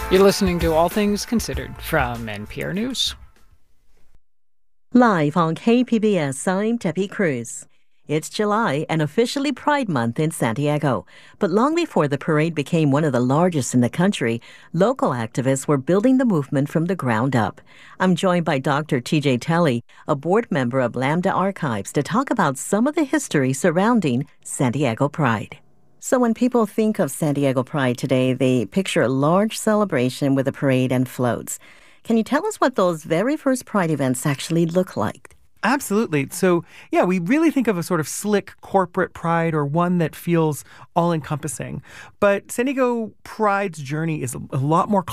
You're listening to All Things Considered from NPR News. Live on KPBS, I'm Debbie Cruz. It's July and officially Pride Month in Santiago. But long before the parade became one of the largest in the country, local activists were building the movement from the ground up. I'm joined by Dr. TJ Telley, a board member of Lambda Archives, to talk about some of the history surrounding Santiago Pride. So when people think of Santiago Pride today, they picture a large celebration with a parade and floats. Can you tell us what those very first Pride events actually look like? Absolutely. So, yeah, we really think of a sort of slick corporate pride or one that feels all-encompassing. But San Diego Pride's journey is a lot more